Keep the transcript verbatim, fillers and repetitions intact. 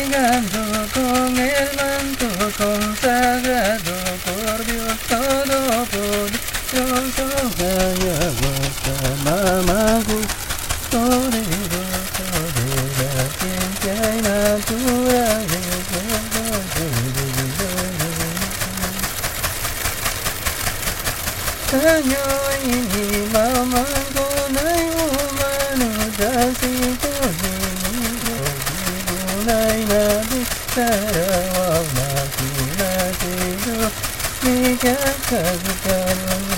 navegando con el manto consagrado por Dios Todopoderoso, Ayahuasca, Mamagu, poderoso de la ciencia y naturaleza. Tanyo ini Mamagu nai umano dasi tuni nai nabi sarawa makina tido nikah kagukan